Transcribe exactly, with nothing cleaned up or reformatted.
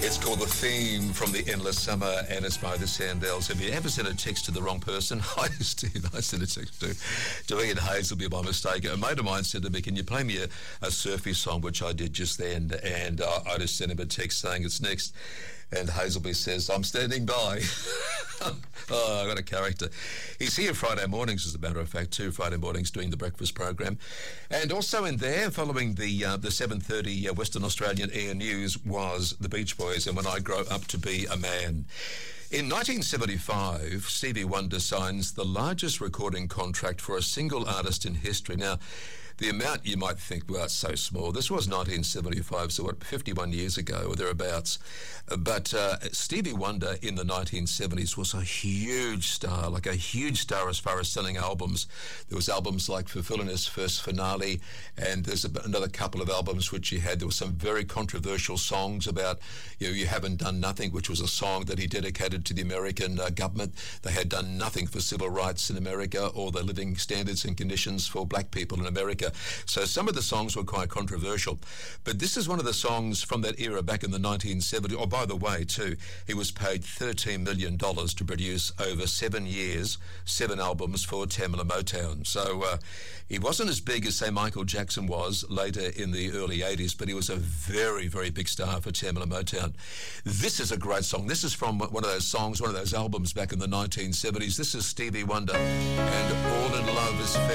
It's called The Theme from the Endless Summer, and it's by the Sandels. If you ever sent a text to the wrong person, I Steve, I sent a text to, to Ian Hazelby by mistake. A mate of mine said to me, can you play me a, a surfy song, which I did just then, and uh, I just sent him a text saying it's next, and Hazelby says, I'm standing by. Oh, I got a character. He's here Friday mornings, as a matter of fact, too, Friday mornings doing the breakfast program. And also in there, following the uh, the seven thirty uh, Western Australian Air News, was the Beach Boys and When I Grow Up to Be a Man. In nineteen seventy-five, Stevie Wonder signs the largest recording contract for a single artist in history. Now, the amount you might think, well, it's so small. This was nineteen seventy-five, so what, fifty-one years ago or thereabouts. But uh, Stevie Wonder in the nineteen seventies was a huge star, like a huge star as far as selling albums. There was albums like Fulfilling His First Finale, and there's a, another couple of albums which he had. There were some very controversial songs about, you know, You Haven't Done Nothing, which was a song that he dedicated to the American uh, government. They had done nothing for civil rights in America or the living standards and conditions for black people in America. So some of the songs were quite controversial. But this is one of the songs from that era back in the nineteen seventies. Oh, by the way, too, he was paid thirteen million dollars to produce over seven years, seven albums for Tamla Motown. So uh, he wasn't as big as, say, Michael Jackson was later in the early eighties, but he was a very, very big star for Tamla Motown. This is a great song. This is from one of those songs, one of those albums back in the nineteen seventies. This is Stevie Wonder and All in Love is Fair.